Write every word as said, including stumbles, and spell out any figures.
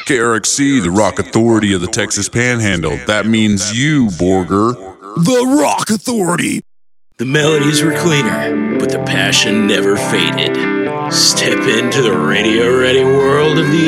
K R X C, the rock authority of the Texas Panhandle. That means you, Borger. The Rock Authority. The melodies were cleaner, but the passion never faded. Step into the radio-ready world of the